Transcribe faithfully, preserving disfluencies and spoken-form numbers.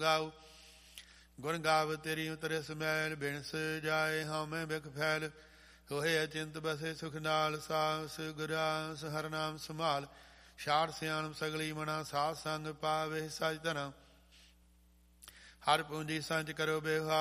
ਗਾਉ। ਗੁਣ ਗਾਵ ਤੇਰੀ ਉਤਰੇ ਸਮੈਲ, ਬਿਨਸ ਜਾਏ ਹਉਮੈ ਬਿਖ ਫੈਲ। ਹੋਏ ਅਚਿੰਤ ਬਸੇ ਸੁਖ ਨਾਲ, ਸਾਸ ਗੁਰਾਸ ਹਰ ਨਾਮ ਸੰਭਾਲ। ਛਾੜ ਸਿਆਣਪ ਸਗਲੀ ਮਨਾ, ਸਾਧ ਸੰਗ ਪਾਵੇ ਸਚ ਧਰਮ। ਹਰ ਪੂੰਜੀ ਸੰਚ ਕਰੋ ਬਿਵਹਾਰ,